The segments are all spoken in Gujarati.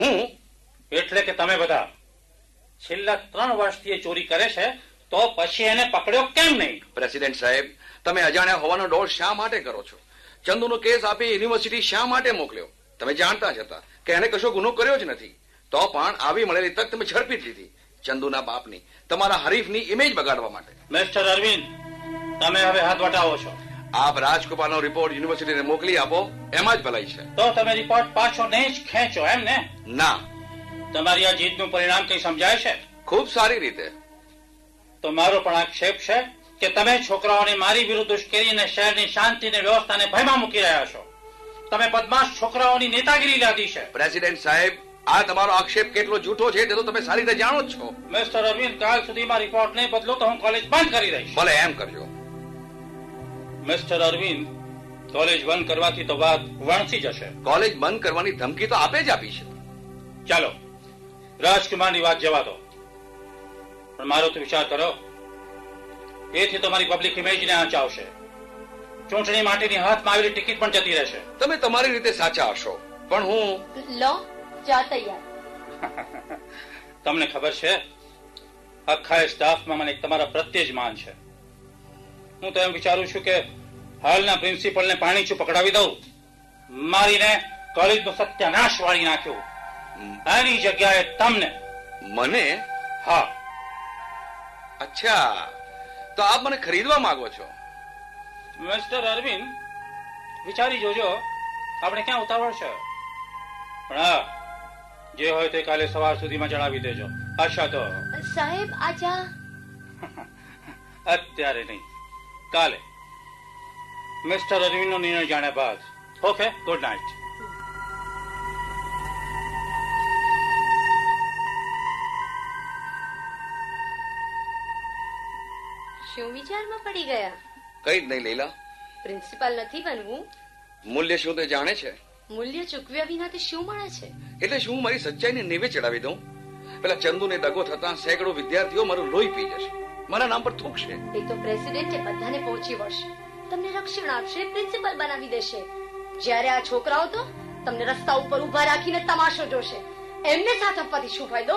હું એટલે કે તમે બધા છેલ્લા 3 વર્ષથી એ ચોરી કરે છે, તો પછી એને પકડ્યો કેમ નહીં? પ્રેસિડેન્ટ સાહેબ, તમે અજાણ્યા હોવાનો ડોળ શા માટે કરો છો? ચંદુનો કેસ આપી યુનિવર્સિટી શા માટે મોકલ્યો? તમે જાણતા જ હતા કે એને કશો ગુનો કર્યો જ નથી, તો પણ આવી મળેલી તક તમે ઝડપી જ લીધી ચંદુના બાપની, તમારા હરીફની ઇમેજ બગાડવા માટે. મિસ્ટર અરવિંદ, તમે હવે હાથ વટાવો છો. આપ રાજકુમારનો રિપોર્ટ યુનિવર્સિટીને મોકલી આપો, એમાં જ ભલાઈ છે. તો તમે રિપોર્ટ પાછો નહીં જ ખેંચો એમ ને? ના. તમારી આ જીતનું પરિણામ કઈ સમજાય છે? ખૂબ સારી રીતે. તો મારો પણ આક્ષેપ છે કે તમે છોકરાઓને મારી વિરુદ્ધ ઉશ્કેરીને શહેરની શાંતિ અને વ્યવસ્થાને ભયમાં મૂકી રહ્યા છો. તમે બદમાશ છોકરાઓની નેતાગીરી લાદી છે. પ્રેસિડેન્ટ સાહેબ, આ તમારો આક્ષેપ કેટલો જૂઠો છે તે તો તમે સારી રીતે જાણો જ છો. મિસ્ટર અરવિંદ, કાલ સુધીમાં રિપોર્ટ નહીં બદલો તો હું કોલેજ બંધ કરી દઈશ. ભલે એમ કરજો. મિસ્ટર અરવિંદ, કોલેજ બંધ કરવાથી તો વાત વણસી જશે. કોલેજ બંધ કરવાની ધમકી તો આપે જ આપી છે. ચાલો, રાજકુમારની વાત જવા દો, પણ મારો તો વિચાર કરો, એથી તમારી પબ્લિક ઇમેજને આંચ આવશે. ચૂંટણી માટેની હાથમાં આવેલી ટિકિટ પણ જતી રહેશે. તમે તમારી રીતે સાચા હશો, પણ હું લો ચા તૈયાર. તમને ખબર છે, આખા સ્ટાફમાં મને તમારા પ્રત્યે જ માન છે. હું તો એમ વિચારું છું કે હાલના પ્રિન્સિપલને પાણીચું પકડાવી દઉં, મારીને કોલેજનો સત્યાનાશ વાળી નાખ્યો. આની જગ્યાએ તમને. મને? હા. અચ્છા, તો આપ મને ખરીદવા માંગો છો? મિસ્ટર અરવિંદ, વિચારી જોજો, આપણે ક્યાં ઉતાવળ છે. પણ હા, જે હોય તે કાલે સવાર સુધીમાં જણાવી દેજો. આશા તો સાહેબ આ ચા અત્યારે નહીં, કાલે. મિસ્ટર અરવિંદનો નિર્ણય જાણ્યા બાદ. Okay, good night. શું વિચારમાં પડી ગયા? કઈ જ નહીં લૈલા. પ્રિન્સિપાલ નથી બનવું? મૂલ્ય શું તે જાણે છે? મૂલ્ય ચૂકવ્યા વિના તે શું મળે છે? એટલે શું મારી સચ્ચાઈને નેવે ચડાવી દઉં? પેલા ચંદુને દગો થતા સેંકડો વિદ્યાર્થીઓ મારું લોહી પી જશે, મારા નામ પર થૂકશે. એ તો પ્રેસિડેન્ટે બધાને પહોંચી વળશે, તમને રક્ષણ આપશે, પ્રિન્સિપલ બનાવી દેશે. જ્યારે આ છોકરાઓ તો તમને રસ્તા ઉપર ઉભા રાખીને તમાશો જોશે. એમને સાથ આપવાથી શું ફાયદો?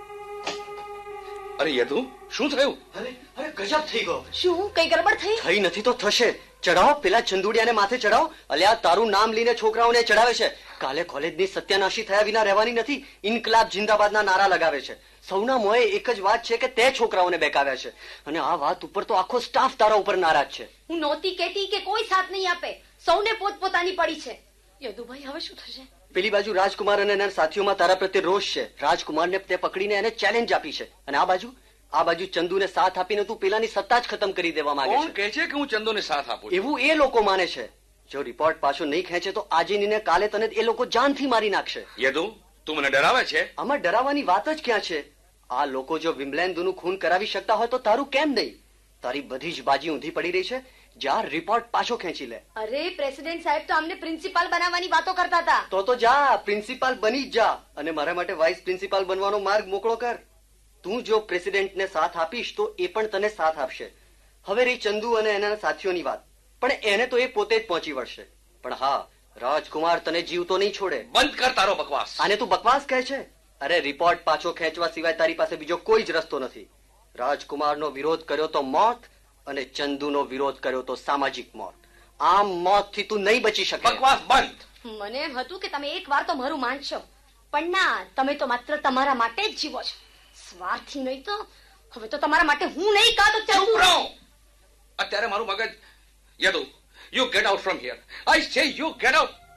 અરે યદુ, શું થયું? અરે ગજબ થઈ ગયો. શું કઈ ગડબડ થઈ? થઈ નથી તો થશે. ચડાવો, પેલા ચંદુડિયાને માથે ચડાવો. અલ્યા તારું નામ લઈને છોકરાઓને ચડાવે છે. કાલે કોલેજની સત્યાનાશી થયા વિના રહેવાની નથી. ઇન્કલાબ જિંદાબાદના નારા લગાવે છે. સૌના મોએ એક જ વાત છે કે તે છોકરાઓને બેકાવ્યા છે, અને આ વાત ઉપર તો આખો સ્ટાફ તારા ઉપર નારાજ છે. હું નહોતી કહેતી કે કોઈ સાથ નહીં આપે, સૌને પોતપોતાની પડી છે. યદુભાઈ, હવે શું થશે? પેલી બાજુ રાજકુમાર અને એના સાથીઓમાં તારા પ્રત્યે રોષ છે. રાજકુમારને તે પકડીને એને ચેલેન્જ આપી છે, અને આ બાજુ ચંદુને સાથ આપીને તું પેલાની સત્તા જ ખતમ કરી દેવા માંગે છે. કોણ કહે છે કે હું ચંદુને સાથ આપું? એવું એ લોકો માને છે. જો રિપોર્ટ પાછો નહીં ખેંચે તો આજે ને કાલે તને એ લોકો જાનથી મારી નાખશે. યદુ, તું મને ડરાવે છે? આમાં ડરાવવાની વાત જ ક્યાં છે? આ લોકો જો વિમલેન્દુનું ખૂન કરાવી શકતા હોય તો તારું કેમ નહીં? તારી બધી જ બાજી ઊંધી પડી રહી છે. જા, રિપોર્ટ પાછો ખેંચી લે. અરે પ્રેસિડેન્ટ સાહેબ તો અમને પ્રિન્સિપાલ બનાવવાની વાતો કરતા હતા. તો જા, પ્રિન્સિપાલ બની જ જા, અને મારા માટે વાઇસ પ્રિન્સિપાલ બનવાનો માર્ગ મોકળો કર. તું જો પ્રેસિડેન્ટને સાથ આપીશ તો એ પણ તને સાથ આપશે. હવે રહી ચંદુ અને એના સાથીઓની વાત, પણ એને તો એ પોતે જ પહોંચી વળશે. પણ હા, રાજકુમાર તને જીવતો નહીં છોડે. બંધ કર તારો બકવાસ. આને તું બકવાસ કહે છે? અરે રિપોર્ટ પાછો ખેંચવા સિવાય તારી પાસે બીજો કોઈ જ રસ્તો નથી. રાજકુમારનો વિરોધ કર્યો તો મોત, અને ચંદુનો વિરોધ કર્યો તો સામાજિક મોત. આમ મોતથી તું નહીં બચી શકે. બકવાસ બંધ. મને એમ હતું કે તમે એક વાર તો મારું માનશો, પણ ના, તમે તો માત્ર તમારા માટે જ જીવો છો, સ્વાર્થી નહીં. તો હવે તો તમારા માટે હું નહીં કાં તો ચૂપ રહો. અત્યારે મારું મગજ. Yadu, you get out from here. આઈ સે યુ ગેટ આઉટ.